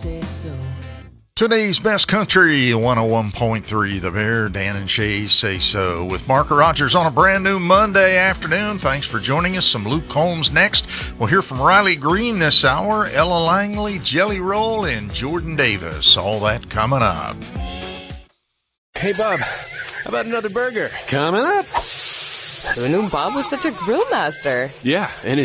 Today's Best Country, 101.3 The Bear, Dan and Shay Say So, with Mark Rogers on a brand new Monday afternoon. Thanks for joining us. Some Luke Combs next. We'll hear from Riley Green this hour, Ella Langley, Jelly Roll, and Jordan Davis. All that coming up. Hey, Bob, how about another burger? Coming up. Who knew Bob was such a grill master? Yeah, and